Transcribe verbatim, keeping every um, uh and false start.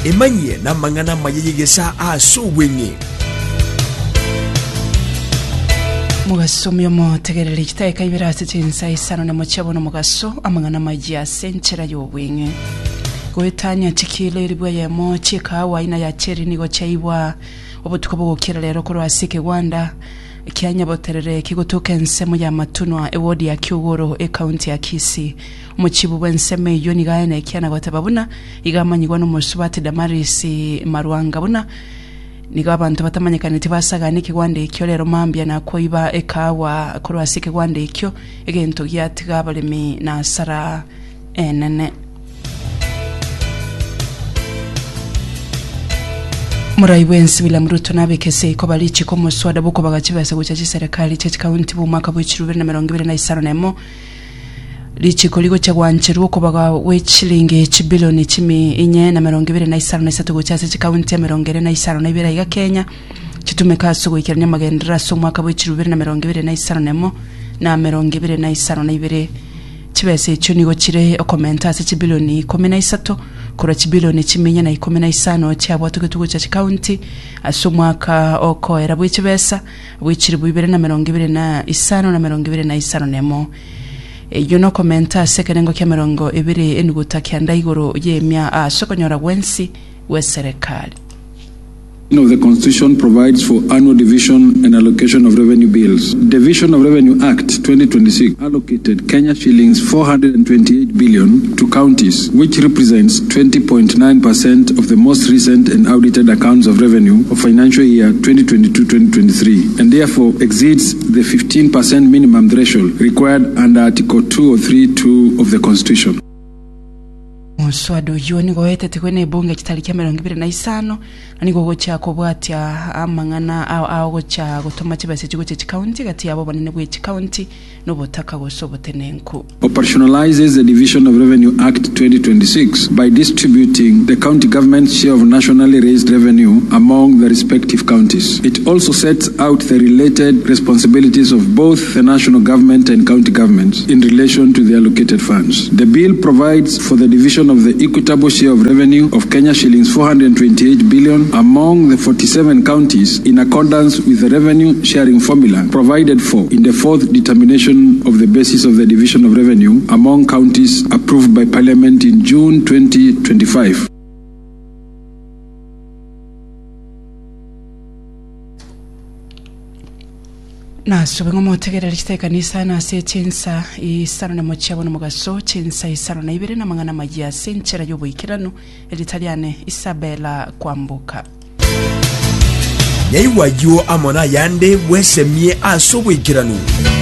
emanye na mangana mayegesa aso wenye mugaso myomo tegerere kiteka ibirase cinsa isano ne mucyabono mugaso amangana majya senchera yobwenye goetanya tikile ribwa yemo chikawa ina ya cheri nigo chaibwa obutukobo gukira rero ko rwasike Rwanda kyanya boterere kigotoka nsemo ya matunwa ewodi ya Kyogoro e county ya Kisii umuchibu bwenseme yoni gaene kyana gotababuna igamanyigwa no musubati Damaris Marwanga buna niga abantu batamanyikana tibasaga nikigwande ikyo rero mambya na koiba ekawa ko rwasike Rwanda ikyo egento gyatiga balemi na sara enene Muraiwensi William Ruto nabekese ko balichi ko muswada buko bagachibase gucaci serikali cya county bu mwaka wa bibiri na mirongo ibiri na isano nemo lichi ko ligo cyagwanchira uko baga wechilinge chibilioni chimi inye na mirongo ibiri na isano na isatu gucaci county ya mirongo ine na isano na ibiri ya Kenya kitumeka sugukiranya magendera so mwaka wa bibiri na mirongo ibiri na isano nemo na mirongo ibiri na isano na ibiri kibese cyo nigo kire okomenta se chibilioni kumi na isatu kura chibilioni chiminya na ikumi na isano cyabwa tugetugo cya county asumwaka oko era bwikibesa bwikiri bibiri na mirongo ibiri na isano na mirongo ibiri na isano nemo eyo no komenta sekerengo kya mirongo ibiri enguta kyanda igoro yemya asokonyora wensi we serikali. Of the Constitution provides for annual division and allocation of revenue bills. Division of Revenue Act twenty twenty-six allocated Kenya shillings four hundred twenty-eight billion to counties, which represents twenty point nine percent of the most recent and audited accounts of revenue of financial year twenty twenty-two twenty twenty-three, and therefore exceeds the fifteen percent minimum threshold required under Article two oh three two of the Constitution. Muswado yoni goete tikwene bunge kitali kya mirongo ibiri na isano nanigo gocha kobwatya amangana awo gocha gutoma kibase kigo cya county gati yabo banene bwe county no botaka gosobotenenku. Operationalizes the Division of Revenue Act twenty twenty-six by distributing the county government's share of nationally raised revenue among the respective counties. It also sets out the related responsibilities of both the national government and county governments in relation to the allocated funds. The bill provides for the division of the equitable share of revenue of Kenya shillings four hundred twenty-eight billion among the forty-seven counties in accordance with the revenue sharing formula provided for in the fourth determination of the basis of the division of revenue among counties approved by Parliament in June twenty twenty-five. Na subengo motegerera kiteka ni sana se chensa isano na mochabo mugaso chensa isano na ibere na mangana majia senchera yoboikirano elitaliane Isabella Kwambuka Yaiwa yo amona yande wesemie asoboikirano